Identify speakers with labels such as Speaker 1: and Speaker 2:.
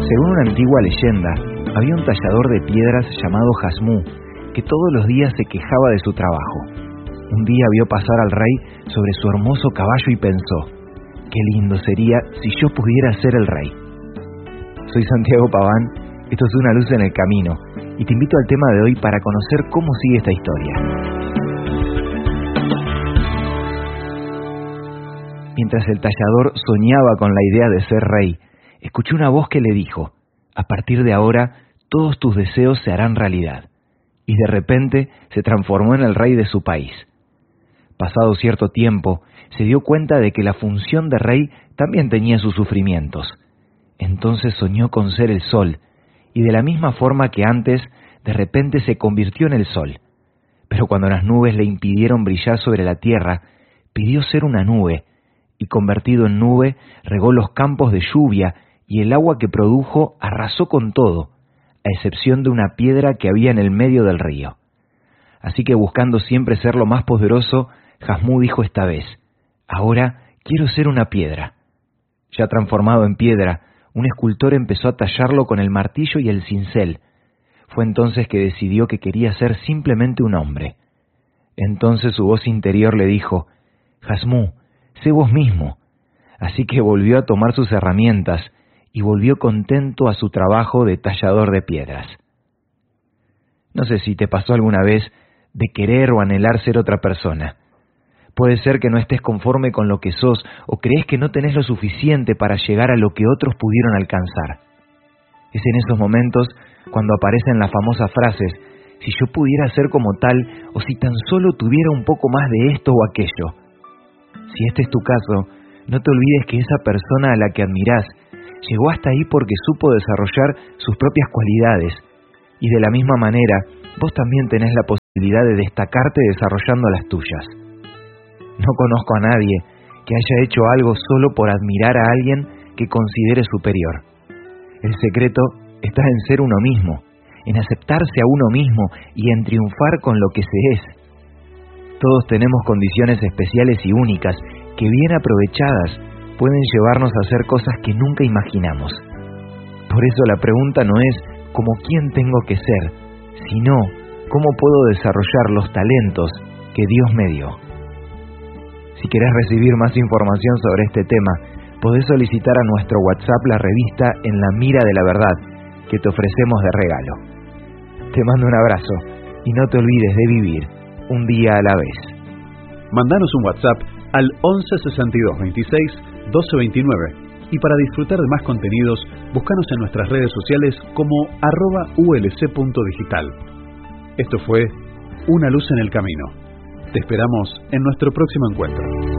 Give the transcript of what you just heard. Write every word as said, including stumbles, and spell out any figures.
Speaker 1: Según una antigua leyenda, había un tallador de piedras llamado Jasmú, que todos los días se quejaba de su trabajo. Un día vio pasar al rey sobre su hermoso caballo y pensó: qué lindo sería si yo pudiera ser el rey. Soy Santiago Paván, esto es Una luz en el camino, y te invito al tema de hoy para conocer cómo sigue esta historia. Mientras el tallador soñaba con la idea de ser rey, escuchó una voz que le dijo: a partir de ahora, todos tus deseos se harán realidad. Y de repente se transformó en el rey de su país. Pasado cierto tiempo, se dio cuenta de que la función de rey también tenía sus sufrimientos. Entonces soñó con ser el sol, y de la misma forma que antes, de repente se convirtió en el sol. Pero cuando las nubes le impidieron brillar sobre la tierra, pidió ser una nube, y convertido en nube, regó los campos de lluvia, y el agua que produjo arrasó con todo, a excepción de una piedra que había en el medio del río. Así que buscando siempre ser lo más poderoso, Jasmú dijo esta vez: ahora quiero ser una piedra. Ya transformado en piedra, un escultor empezó a tallarlo con el martillo y el cincel. Fue entonces que decidió que quería ser simplemente un hombre. Entonces su voz interior le dijo: Jasmú, sé vos mismo. Así que volvió a tomar sus herramientas y volvió contento a su trabajo de tallador de piedras. No sé si te pasó alguna vez de querer o anhelar ser otra persona. Puede ser que no estés conforme con lo que sos o crees que no tenés lo suficiente para llegar a lo que otros pudieron alcanzar. Es en esos momentos cuando aparecen las famosas frases: si yo pudiera ser como tal, o si tan solo tuviera un poco más de esto o aquello. Si este es tu caso, no te olvides que esa persona a la que admirás llegó hasta ahí porque supo desarrollar sus propias cualidades, y de la misma manera, vos también tenés la posibilidad de destacarte desarrollando las tuyas. No conozco a nadie que haya hecho algo solo por admirar a alguien que considere superior. El secreto está en ser uno mismo, en aceptarse a uno mismo y en triunfar con lo que se es. Todos tenemos condiciones especiales y únicas que, bien aprovechadas, pueden llevarnos a hacer cosas que nunca imaginamos. Por eso la pregunta no es ¿cómo quién tengo que ser?, sino ¿cómo puedo desarrollar los talentos que Dios me dio? Si querés recibir más información sobre este tema, podés solicitar a nuestro WhatsApp la revista En la Mira de la Verdad, que te ofrecemos de regalo. Te mando un abrazo y no te olvides de vivir un día a la vez.
Speaker 2: Mandanos un WhatsApp al once sesenta y dos veintiséis doce veintinueve y para disfrutar de más contenidos, búscanos en nuestras redes sociales como arroba ulc.digital. Esto fue Una luz en el camino. Te esperamos en nuestro próximo encuentro.